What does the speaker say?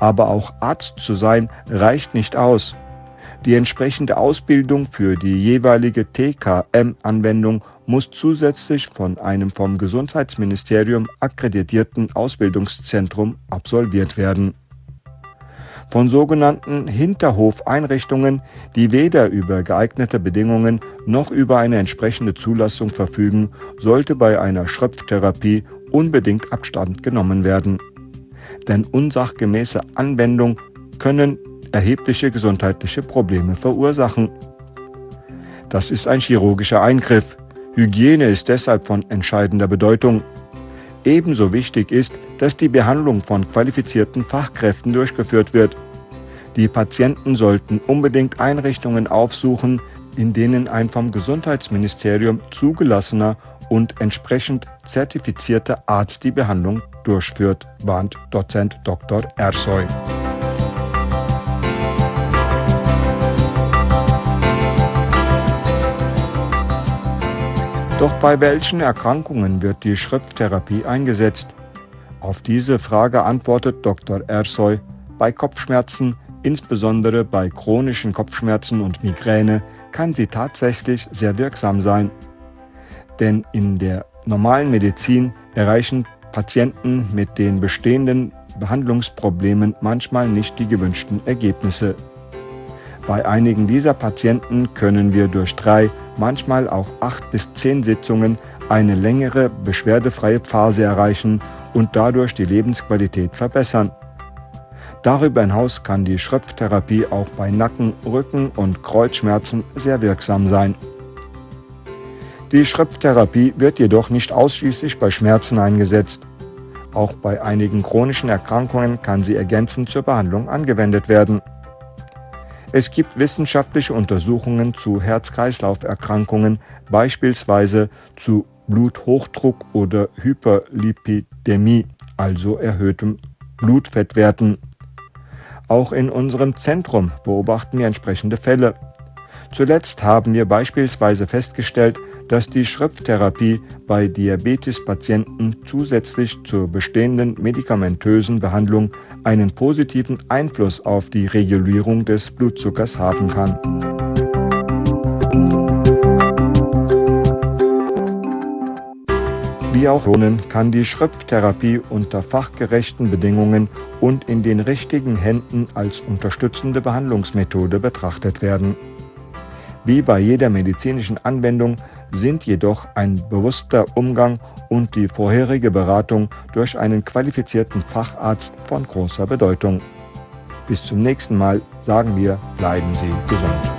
Aber auch Arzt zu sein reicht nicht aus. Die entsprechende Ausbildung für die jeweilige TKM-Anwendung muss zusätzlich von einem vom Gesundheitsministerium akkreditierten Ausbildungszentrum absolviert werden. Von sogenannten Hinterhofeinrichtungen, die weder über geeignete Bedingungen noch über eine entsprechende Zulassung verfügen, sollte bei einer Schröpftherapie unbedingt Abstand genommen werden. Denn unsachgemäße Anwendungen können erhebliche gesundheitliche Probleme verursachen. Das ist ein chirurgischer Eingriff. Hygiene ist deshalb von entscheidender Bedeutung. Ebenso wichtig ist, dass die Behandlung von qualifizierten Fachkräften durchgeführt wird. Die Patienten sollten unbedingt Einrichtungen aufsuchen, in denen ein vom Gesundheitsministerium zugelassener und entsprechend zertifizierter Arzt die Behandlung durchführt, warnt Dozent Dr. Ersoy. Doch bei welchen Erkrankungen wird die Schröpftherapie eingesetzt? Auf diese Frage antwortet Dr. Ersoy: Bei Kopfschmerzen, insbesondere bei chronischen Kopfschmerzen und Migräne, kann sie tatsächlich sehr wirksam sein. Denn in der normalen Medizin erreichen Patienten mit den bestehenden Behandlungsproblemen manchmal nicht die gewünschten Ergebnisse. Bei einigen dieser Patienten können wir durch 3, manchmal auch 8 bis 10 Sitzungen eine längere beschwerdefreie Phase erreichen und dadurch die Lebensqualität verbessern. Darüber hinaus kann die Schröpftherapie auch bei Nacken-, Rücken- und Kreuzschmerzen sehr wirksam sein. Die Schröpftherapie wird jedoch nicht ausschließlich bei Schmerzen eingesetzt. Auch bei einigen chronischen Erkrankungen kann sie ergänzend zur Behandlung angewendet werden. Es gibt wissenschaftliche Untersuchungen zu Herz-Kreislauf-Erkrankungen, beispielsweise zu Bluthochdruck oder Hyperlipidämie, also erhöhtem Blutfettwerten. Auch in unserem Zentrum beobachten wir entsprechende Fälle. Zuletzt haben wir beispielsweise festgestellt, dass die Schröpftherapie bei Diabetespatienten zusätzlich zur bestehenden medikamentösen Behandlung einen positiven Einfluss auf die Regulierung des Blutzuckers haben kann. Wie auch kann die Schröpftherapie unter fachgerechten Bedingungen und in den richtigen Händen als unterstützende Behandlungsmethode betrachtet werden. Wie bei jeder medizinischen Anwendung sind jedoch ein bewusster Umgang und die vorherige Beratung durch einen qualifizierten Facharzt von großer Bedeutung. Bis zum nächsten Mal sagen wir, bleiben Sie gesund.